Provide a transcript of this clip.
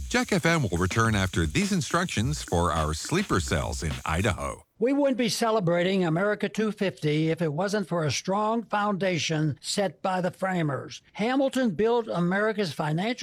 Jack FM will return after these instructions for our sleeper cells in Idaho. We wouldn't be celebrating America 250 if it wasn't for a strong foundation set by the framers. Hamilton built America's financial